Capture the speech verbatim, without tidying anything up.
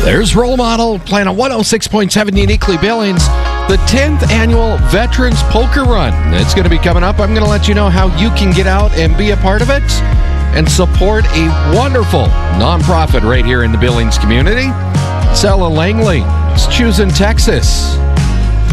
There's Role Model playing on one oh six point seven Uniquely Billings, the tenth annual Veterans Poker Run. It's going to be coming up. I'm going to let you know how you can get out and be a part of it and support a wonderful nonprofit right here in the Billings community. Sella Langley is choosing Texas.